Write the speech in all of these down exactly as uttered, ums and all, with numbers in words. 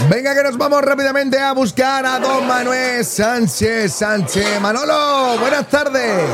Venga, que nos vamos rápidamente a buscar a don Manuel Sánchez Sánchez. Manolo, buenas tardes.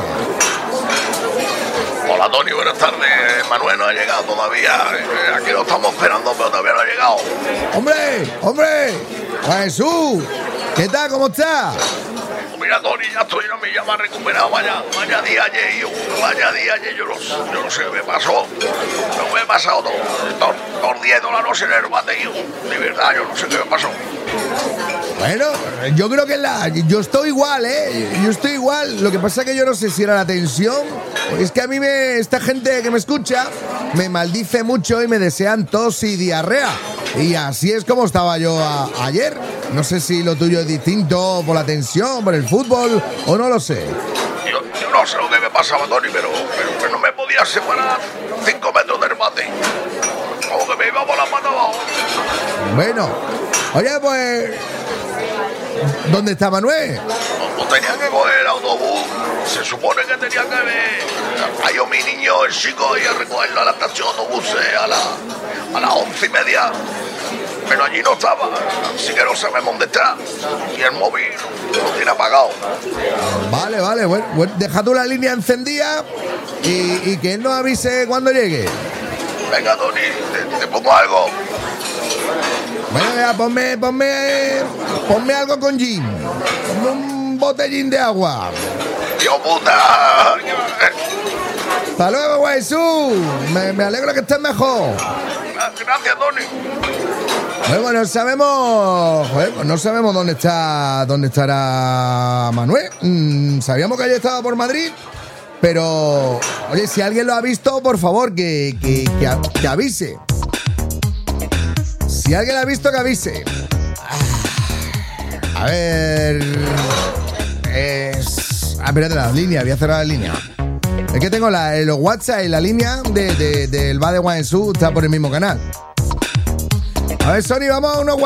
Hola, Tony, buenas tardes. Manuel no ha llegado todavía. Eh, Aquí lo estamos esperando, pero todavía no ha llegado. Hombre, hombre, Jesús, ¿qué tal? ¿Cómo estás? Mira, Tony, ya estoy, no me llama recuperado. Vaya, vaya día ayer, yo, vaya día ayer, yo no, yo no sé qué me pasó. No me he pasado todo, todo, todo el día y toda la noche en el bate, yo. De verdad, yo no sé qué me pasó. Bueno, yo creo que la, yo estoy igual, ¿eh? Yo estoy igual. Lo que pasa es que yo no sé si era la tensión. Es que a mí me, esta gente que me escucha me maldice mucho y me desean tos y diarrea. Y así es como estaba yo a, ayer. No sé si lo tuyo es distinto por la tensión, por el fútbol, o no lo sé. Yo, yo no sé lo que me pasaba, Tony, pero, pero, pero no me podía separar cinco metros del bate. Como que me iba por la pata abajo. Bueno, oye, pues, ¿dónde está Manuel? No tenía que coger el autobús. Se supone que tenía que ver a yo, mi niño, el chico, y a recogerlo a la estación de autobuses a, la, a las once y media. Pero allí no estaba, así que no sabemos dónde está. Y el móvil lo tiene apagado. Vale, vale, bueno, bueno, deja tú la línea encendida y, y que él nos avise cuando llegue. Venga, Tony, te, te pongo algo. Bueno, ya, ponme, ponme, ponme algo con gin. Ponme un botellín de agua. ¡Dios puta! Hasta luego, Jesús. Me, me alegro que estés mejor. Gracias, Tony. Bueno, no sabemos, joder, no sabemos dónde está, dónde estará Manuel. Mm, sabíamos que ayer estaba por Madrid, pero, oye, si alguien lo ha visto, por favor, que, que, que, que avise. Si alguien lo ha visto, que avise. A ver, es, ah, espérate, la línea, voy a cerrar la línea. Es que tengo la, los WhatsApp y la línea de, de, del Bar de Guangzhou está por el mismo canal. A ver, Sony, vamos a unos